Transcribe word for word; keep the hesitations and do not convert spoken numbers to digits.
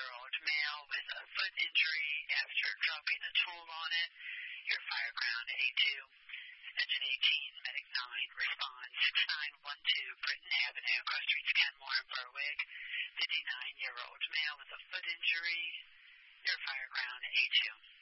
nine-year-old male with a foot injury after dropping a tool on it. Your fire ground A two. Engine eighteen, Medic nine, respond six nine one two, Britton Avenue, cross streets Kenmore and Berwick. fifty-nine-year-old male with a foot injury. Your fire ground A two.